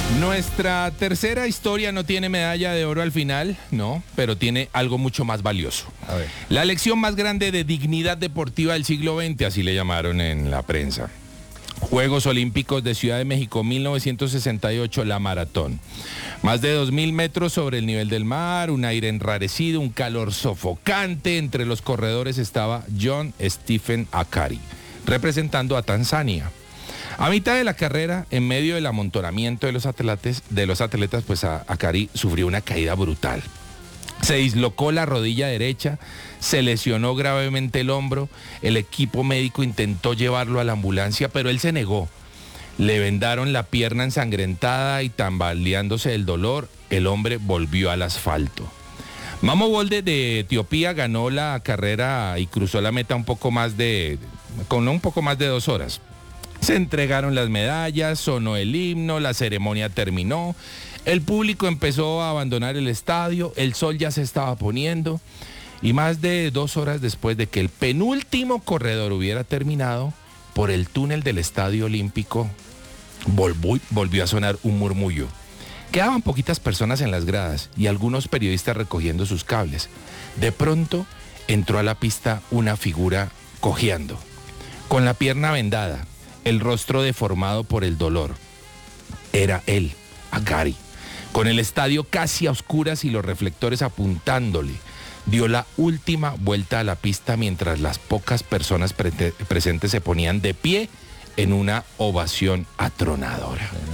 Nuestra tercera historia no tiene medalla de oro al final, no, pero tiene algo mucho más valioso. A ver. La lección más grande de dignidad deportiva del siglo XX, así le llamaron en la prensa. Juegos Olímpicos de Ciudad de México, 1968, la maratón. Más de 2.000 metros sobre el nivel del mar, un aire enrarecido, un calor sofocante. Entre los corredores estaba John Stephen Akari, representando a Tanzania. A mitad de la carrera, en medio del amontonamiento de los atletas, pues Akari sufrió una caída brutal. Se dislocó la rodilla derecha, se lesionó gravemente el hombro, el equipo médico intentó llevarlo a la ambulancia, pero él se negó. Le vendaron la pierna ensangrentada y tambaleándose del dolor, el hombre volvió al asfalto. Mamo Wolde de Etiopía ganó la carrera y cruzó la meta con un poco más de 2 horas. Se entregaron las medallas, sonó el himno, la ceremonia terminó, el público empezó a abandonar el estadio, el sol ya se estaba poniendo y más de 2 horas después de que el penúltimo corredor hubiera terminado, por el túnel del Estadio Olímpico volvió a sonar un murmullo. Quedaban poquitas personas en las gradas y algunos periodistas recogiendo sus cables. De pronto entró a la pista una figura cojeando, con la pierna vendada, el rostro deformado por el dolor. Era él, Akari, con el estadio casi a oscuras y los reflectores apuntándole. Dio la última vuelta a la pista mientras las pocas personas presentes se ponían de pie en una ovación atronadora.